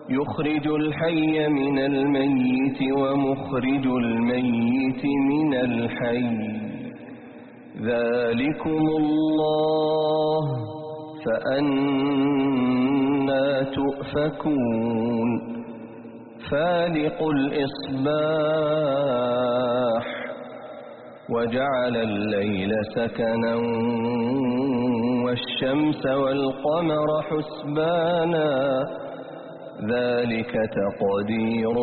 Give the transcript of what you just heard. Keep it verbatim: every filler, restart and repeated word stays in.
يخرج الحي من الميت ومخرج الميت من الحي ذلكم الله فأنى تؤفكون فالق الإصباح وجعل الليل سكنا والشمس والقمر حسبانا ذلك تقدير